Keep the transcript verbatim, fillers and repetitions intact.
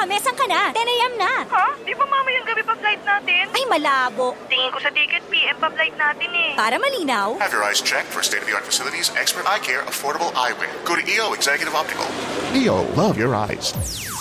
kami. Saan ka na? ten a.m. na. Ha? Di ba mamayang gabi pa flight natin? Ay, malabo. Tingin ko sa ticket, P M pa flight natin eh. Para malinaw. Have your eyes checked for state-of-the-art facilities, expert eye care, affordable eyewear. Go to E O Executive Optical. E O, love your eyes.